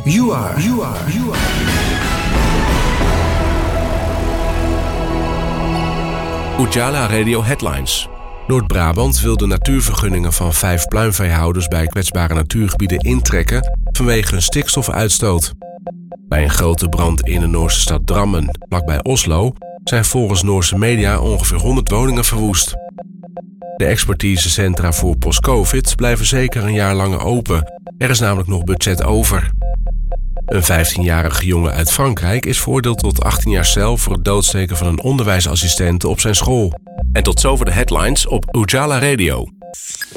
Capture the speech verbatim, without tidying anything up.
You are, you are, you are. Oejala Radio Headlines. Noord-Brabant wil de natuurvergunningen van vijf pluimveehouders bij kwetsbare natuurgebieden intrekken vanwege hun stikstofuitstoot. Bij een grote brand in de Noorse stad Drammen, vlakbij Oslo, zijn volgens Noorse media ongeveer honderd woningen verwoest. De expertisecentra voor post-covid blijven zeker een jaar langer open. Er is namelijk nog budget over. Een vijftienjarige jongen uit Frankrijk is veroordeeld tot achttien jaar cel voor het doodsteken van een onderwijsassistente op zijn school. En tot zover de headlines op Oejala Radio.